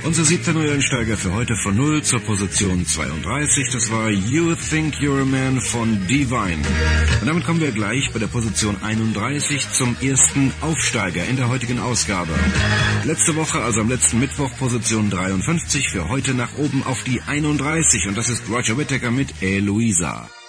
Unser 7. Neueinsteiger für heute von 0 zur Position 32, das war You Think You're a Man von Divine. Und damit kommen wir gleich bei der Position 31 zum ersten Aufsteiger in der heutigen Ausgabe. Letzte Woche, also am letzten Mittwoch, Position 53, für heute nach oben auf die 31 und das ist Roger Whittaker mit Eloisa.